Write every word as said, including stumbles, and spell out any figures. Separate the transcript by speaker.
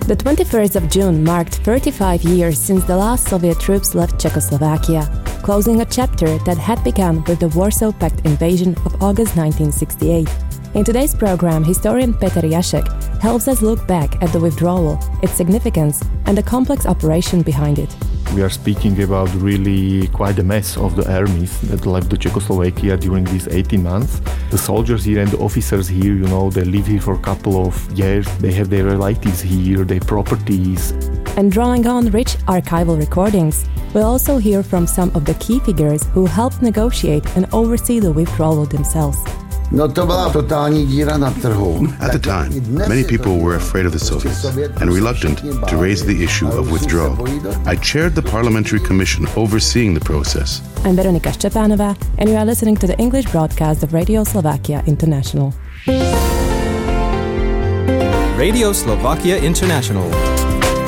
Speaker 1: The twenty-first of June marked thirty-five years since the last Soviet troops left Czechoslovakia, closing a chapter that had begun with the Warsaw Pact invasion of August nineteen sixty-eight. In today's program, historian Peter Jacek helps us look back at the withdrawal, its significance, and the complex operation behind it.
Speaker 2: We are speaking about really quite a mess of the armies that left the Czechoslovakia during these eighteen months. The soldiers here and the officers here, you know, they live here for a couple of years. They have their relatives here, their properties.
Speaker 1: And drawing on rich archival recordings, we'll also hear from some of the key figures who helped negotiate and oversee the withdrawal themselves.
Speaker 3: At
Speaker 4: the time, many people were afraid of the Soviets and reluctant to raise the issue of withdrawal. I chaired the parliamentary commission overseeing the process.
Speaker 1: I'm Veronika Szczepanova, and you are listening to the English broadcast of Radio Slovakia International.
Speaker 5: Radio Slovakia International.